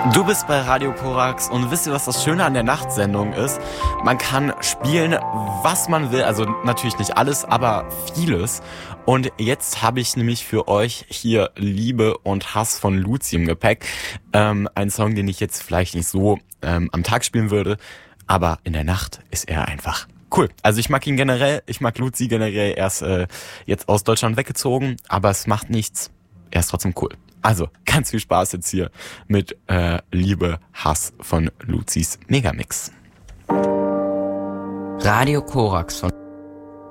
Du bist bei Radio Korax und wisst ihr, was das Schöne an der Nachtsendung ist? Man kann spielen, was man will, also natürlich nicht alles, aber vieles. Und jetzt habe ich nämlich für euch hier Liebe und Hass von Luzi im Gepäck. Ein Song, den ich jetzt vielleicht nicht so am Tag spielen würde, aber in der Nacht ist er einfach cool. Also ich mag ihn generell, ich mag Luzi generell. Er ist jetzt aus Deutschland weggezogen, aber es macht nichts. Er ist trotzdem cool. Also, ganz viel Spaß jetzt hier mit Liebe, Hass von Luzis Megamix. Radio Korax von